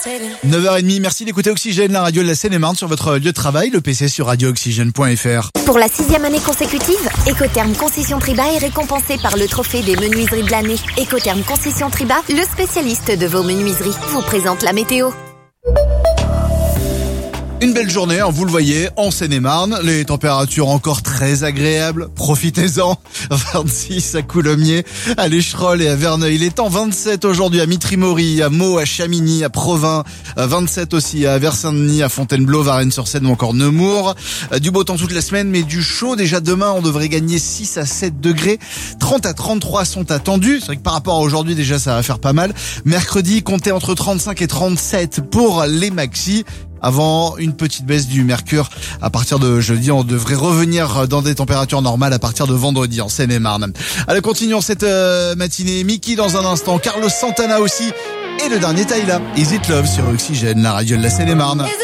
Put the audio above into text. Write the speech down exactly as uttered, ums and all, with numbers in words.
neuf heures trente, merci d'écouter Oxygène, la radio de la Seine-et-Marne sur votre lieu de travail, le P C sur radio oxygène point f r. Pour la sixième année consécutive, Ecotherm Concession Triba est récompensé par le trophée des menuiseries de l'année. Ecotherm Concession Triba, le spécialiste de vos menuiseries, vous présente la météo. Une belle journée, hein, vous le voyez, en Seine-et-Marne. Les températures encore très agréables. Profitez-en. vingt-six à Coulommiers, à l'Écherolles et à Verneuil. Il est temps vingt-sept aujourd'hui à Mitry-Mory, à Meaux, à Chamigny, à Provins. vingt-sept aussi à Vers-Saint-Denis, à Fontainebleau, Varennes-sur-Seine ou encore Nemours. Du beau temps toute la semaine, mais du chaud. Déjà demain, on devrait gagner six à sept degrés. trente à trente-trois sont attendus. C'est vrai que par rapport à aujourd'hui, déjà, ça va faire pas mal. Mercredi, comptez entre trente-cinq et trente-sept pour les maxis. Avant une petite baisse du mercure à partir de jeudi, on devrait revenir dans des températures normales à partir de vendredi en Seine-et-Marne. Allez, continuons cette euh, matinée. Mickey dans un instant, Carlos Santana aussi et le dernier Tyla, Is It Love sur Oxygène, la radio de la Seine-et-Marne.